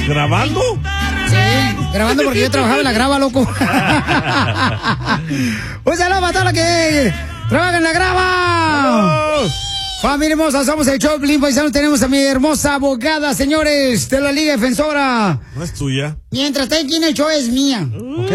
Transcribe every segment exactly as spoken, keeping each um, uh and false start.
¿Grabando? Sí, grabando porque yo trabajaba en la grava, loco. Un saludo para todos los que trabajan en la grava. Familia hermosa, somos el Choplin Paisano. Tenemos a mi hermosa abogada, señores, de la Liga Defensora. No es tuya. Mientras está aquí en el show es mía. ¿Ok?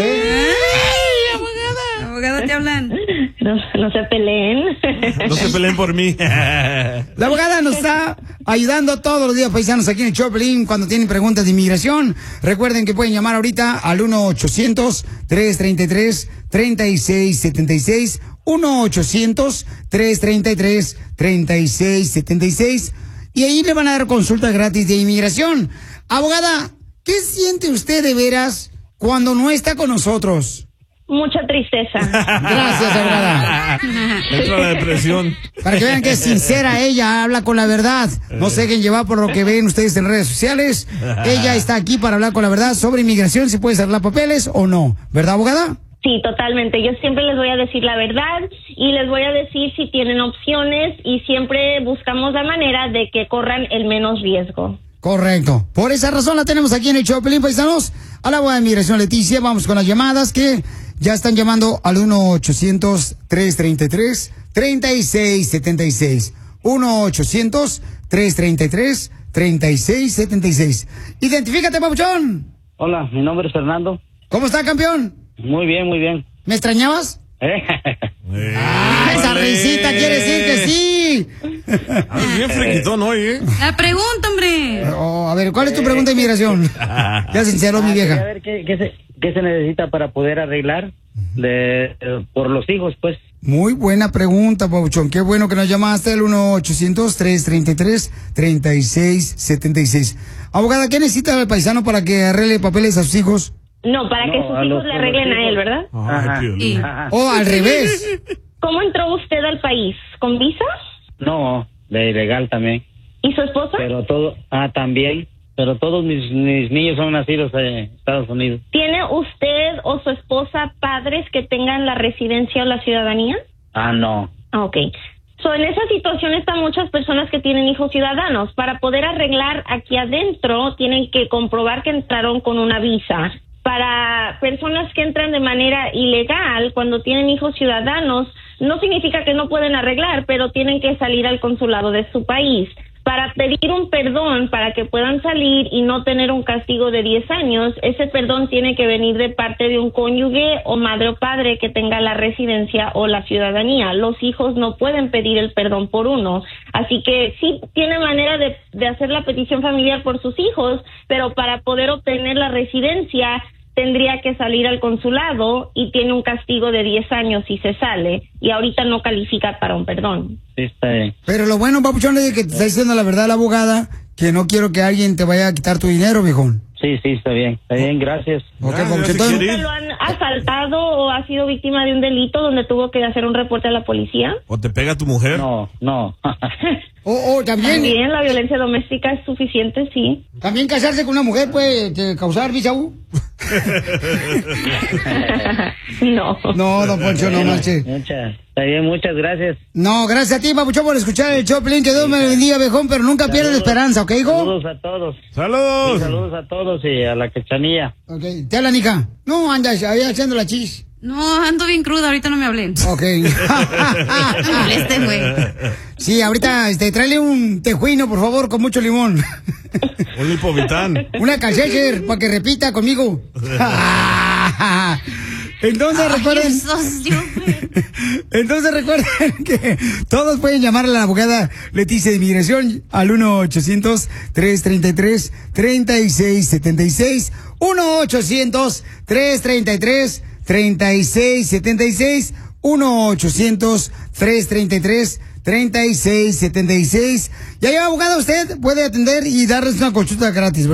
¡Ay, abogada! Abogada, te hablan. No, no se peleen. No se peleen por mí. La abogada nos está ayudando todos los días, paisanos, aquí en el Choplin, cuando tienen preguntas de inmigración. Recuerden que pueden llamar ahorita al uno ochocientos, tres treinta y tres, treinta y seis setenta y seis. uno ochocientos, tres treinta y tres, treinta y seis setenta y seis. Y ahí le van a dar consulta gratis de inmigración. Abogada, ¿qué siente usted de veras cuando no está con nosotros? Mucha tristeza. Gracias, abogada. Entra la depresión. Para que vean que es sincera ella, habla con la verdad. No se dejen llevar por lo que ven ustedes en redes sociales. Ella está aquí para hablar con la verdad sobre inmigración, si puede arreglar papeles o no. ¿Verdad, abogada? Sí, totalmente. Yo siempre les voy a decir la verdad y les voy a decir si tienen opciones y siempre buscamos la manera de que corran el menos riesgo. Correcto. Por esa razón la tenemos aquí en el Choplin, paisanos. A la abogada de inmigración Leticia, vamos con las llamadas que ya están llamando al uno ochocientos, tres treinta y tres, treinta y seis setenta y seis. uno ochocientos, tres treinta y tres, treinta y seis setenta y seis. Identifícate, papuchón. Hola, mi nombre es Fernando. ¿Cómo está, campeón? Muy bien, muy bien. ¿Me extrañabas? ¿Eh? Ah, esa risita quiere decir que sí. Ah, bien frequitón hoy, ¿eh? La pregunta, hombre. Oh, a ver, ¿cuál es tu pregunta de inmigración? Ya sincero, mi vieja. A ver, ¿qué, qué, se, ¿qué se necesita para poder arreglar de, eh, por los hijos, pues? Muy buena pregunta, papuchón. Qué bueno que nos llamaste al uno ochocientos, tres treinta y tres, treinta y seis setenta y seis. Abogada, ¿qué necesita el paisano para que arregle papeles a sus hijos? No, para No, que a sus los- hijos le arreglen a él, ¿verdad? Ajá. Ay, Piolín. Sí. Ajá. O al revés. ¿Cómo entró usted al país? ¿Con visa? No, de ilegal también. ¿Y su esposa? Pero todo, ah, también. Pero todos mis, mis niños son nacidos en Estados Unidos. ¿Tiene usted o su esposa padres que tengan la residencia o la ciudadanía? Ah, no. Ah, ok. So, en esa situación están muchas personas que tienen hijos ciudadanos. Para poder arreglar aquí adentro, tienen que comprobar que entraron con una visa. Para personas que entran de manera ilegal, cuando tienen hijos ciudadanos, no significa que no pueden arreglar, pero tienen que salir al consulado de su país. Para pedir un perdón, para que puedan salir y no tener un castigo de diez años, ese perdón tiene que venir de parte de un cónyuge o madre o padre que tenga la residencia o la ciudadanía. Los hijos no pueden pedir el perdón por uno. Así que sí tiene manera de, de hacer la petición familiar por sus hijos, pero para poder obtener la residencia tendría que salir al consulado y tiene un castigo de diez años si se sale, y ahorita no califica para un perdón. Sí, está bien. Pero lo bueno, papuchón, es que te está diciendo la verdad la abogada, que no quiero que alguien te vaya a quitar tu dinero, viejón. Sí, sí, está bien. Está bien, gracias. Ok, Ah, papuchón, ya se entonces- quiere ir. ¿Lo han asaltado o ha sido víctima de un delito donde tuvo que hacer un reporte a la policía? ¿O te pega tu mujer? No, no. O o también, También la violencia doméstica es suficiente, sí. también casarse con una mujer puede este, causar visa U. No. No, don Poncho, no marche. Muchas, está bien, muchas gracias. No, gracias a ti, papuchón, por escuchar el Choplin. Que Dios me bendiga, viejón, pero nunca pierdas la esperanza, ¿ok, hijo? Saludos a todos. ¡Saludos! Saludos a todos y a la Quechanilla. Ok, te hablan, hija. No, andas ahí haciendo la chis. No, ando bien cruda, ahorita no me hablen. Ok. Este güey. Sí, ahorita, este, tráele un tejuino, por favor, con mucho limón. Un lipovitán. Una calcecher, para que repita conmigo. Entonces recuerden, Ay, socio, güey. entonces recuerden que todos pueden llamar a la abogada Leticia de Inmigración al uno ochocientos, tres treinta y tres, treinta y seis setenta y seis. uno ochocientos, tres treinta y tres, treinta y seis setenta y seis. uno ochocientos, tres treinta y tres, treinta y seis setenta y seis. Y ahí, abogada, usted puede atender y darles una consulta gratis, ¿verdad?